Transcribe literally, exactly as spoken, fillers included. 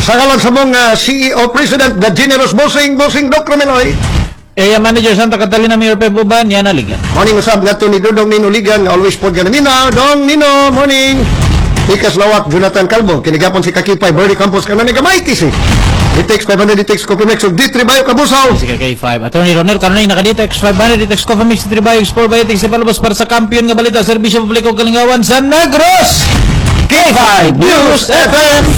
Sa kalang sa mga C E O President, the generous bossing, bossing Doc Romenoy. Area Manager Santa Catalina Mayor Pebuban, yan aligan. Morning usab nga to ni Dudong Nino Ligan, always po ganun. Nino, Dong, Nino, morning. Ikas Lawak, Jonathan Calvo, kinigapon si Kakipay, Birdie Campos, kanan ni Gamay, T C. D-Tex five hundred, D-Tex Coffee Mix, of D three Bayo Kabusaw. Si K five. Attorney Ronel Carnay, naka-Ditex five hundred, Ditex Coffee Mix, three Biox, four Biotics, sa palabas para sa kampiyon nga balita, Serbisyo Publiko Kalingawan sa Negros. K five News F M.